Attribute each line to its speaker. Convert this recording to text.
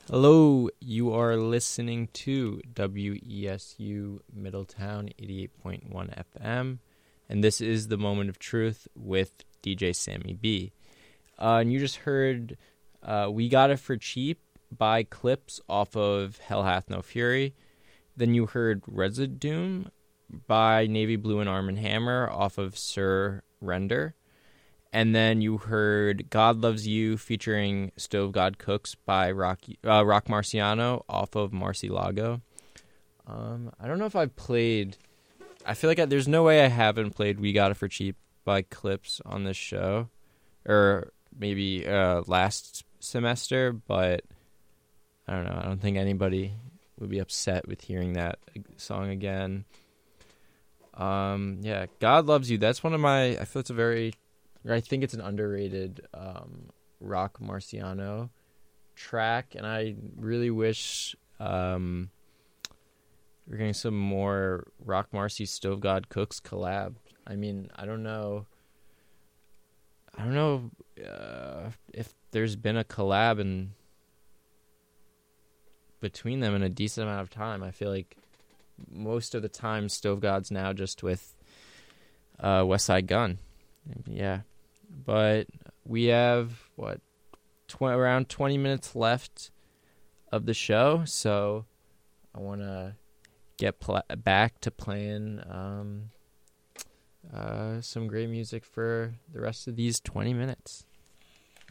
Speaker 1: Hello, you are listening to WESU Middletown 88.1 FM, and this is The Moment of Truth with DJ Sammy B. And you just heard We Got It For Cheap by Clips off of Hell Hath No Fury. Then you heard Residue by Navy Blue and Arm & Hammer off of Sir Render. And then you heard God Loves You featuring Stove God Cooks by Rock Marciano off of Marcilago. I don't know if I've played... I feel like there's no way I haven't played We Got It For Cheap by Clips on this show. Or maybe last semester, but I don't know. I don't think anybody would be upset with hearing that song again. Yeah, God Loves You. That's one of my... I feel it's a very... I think it's an underrated Rock Marciano track, and I really wish we're getting some more Rock Marcy Stove God Cooks collab. I mean, I don't know if there's been a collab between them in a decent amount of time. I feel like most of the time Stove God's now just with Westside Gunn. Yeah. But we have, around 20 minutes left of the show, so I want to get back to playing some great music for the rest of these 20 minutes.